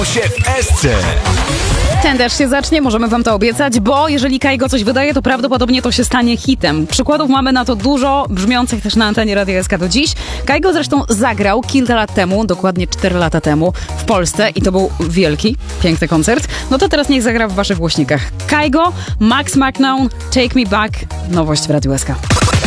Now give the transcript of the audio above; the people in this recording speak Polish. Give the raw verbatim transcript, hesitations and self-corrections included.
się w Esce. Ten deszcz się zacznie, możemy wam to obiecać, bo jeżeli Kaigo coś wydaje, to prawdopodobnie to się stanie hitem. Przykładów mamy na to dużo, brzmiących też na antenie Radia S K do dziś. Kaigo zresztą zagrał kilka lat temu, dokładnie cztery lata temu, w Polsce i to był wielki, piękny koncert. No to teraz niech zagra w waszych głośnikach. Kaigo, Max McNown, Take Me Back, nowość w Radiu S K.